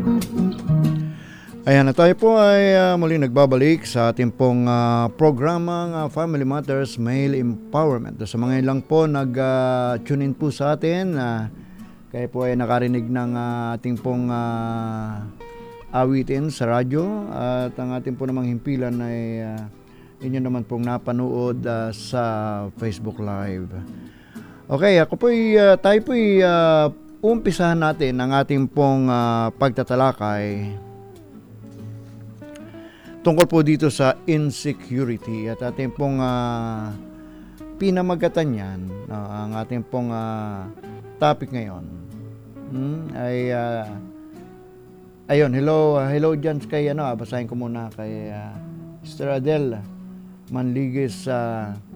Ayan na tayo po ay muling nagbabalik sa ating pong programang Family Matters Male Empowerment. Sa mga ilang po nag-tune in po sa atin, kayo po ay nakarinig ng ating pong awitin sa radyo at ang ating po namang himpilan ay inyo naman pong napanood sa Facebook Live. Okay, tayo po ay umpisahan natin ang ating pong pagtatalakay tungkol po dito sa insecurity at ating pong pinamagatan yan, ang ating pong topic ngayon ay ayun, hello dyan kay basahin ko muna kay Sister Adele Manligis